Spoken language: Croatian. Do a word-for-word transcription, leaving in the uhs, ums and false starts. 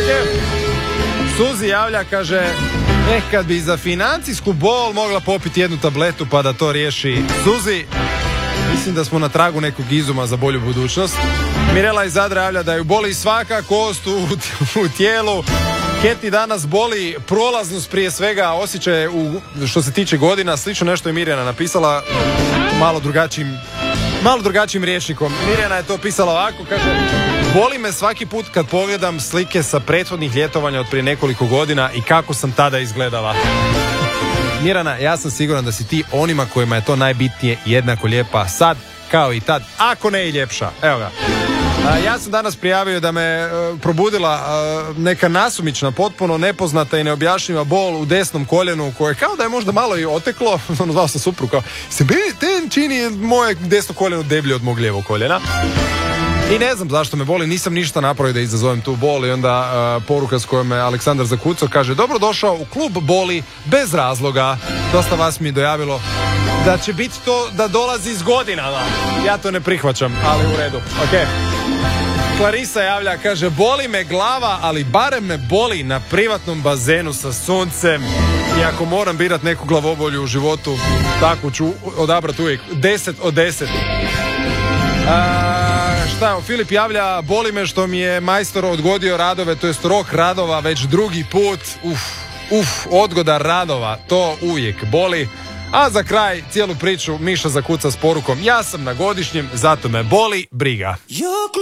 Ok. Suzi javlja, kaže, eh, kad bi za financijsku bol mogla popiti jednu tabletu pa da to riješi. Suzi, mislim da smo na tragu nekog izuma za bolju budućnost. Mirela iz Zadra javlja da ju boli svaka kost u, u tijelu. Keti danas boli prolaznost prije svega, osjećaj u, što se tiče godina. Slično nešto je Mirjana napisala malo drugačijim, malo drugačijim rječnikom. Mirjana je to pisala ovako, kaže, boli me svaki put kad pogledam slike sa prethodnih ljetovanja od prije nekoliko godina i kako sam tada izgledala. Mirjana, ja sam siguran da si ti onima kojima je to najbitnije jednako lijepa sad kao i tad, ako ne i ljepša. Evo ga. A, ja sam danas prijavio da me uh, probudila uh, neka nasumična, potpuno nepoznata i neobjašnjiva bol u desnom koljenu koje kao da je možda malo i oteklo. Ono, zvao sam supru kao, se bi ten čini moje desno koljeno deblje od mog lijevog koljena. I ne znam zašto me boli, nisam ništa napravio da izazovem tu bol. I onda uh, poruka s kojom me Aleksandar zakucao, kaže, dobro došao u klub boli bez razloga. Dosta vas mi je dojavilo da će biti to da dolazi s godinama. Ja to ne prihvaćam, ali u redu. Ok. Clarisa javlja, kaže, boli me glava, ali barem me boli na privatnom bazenu sa suncem. I ako moram birat neku glavobolju u životu, tako ću odabrati uvijek deset od deset. A, šta, Filip javlja, boli me što mi je majstor odgodio radove, to jest rok radova već drugi put. Uf, uf, odgoda radova, to uvijek boli. A za kraj cijelu priču Miša zakuca s porukom, ja sam na godišnjem, zato me boli briga.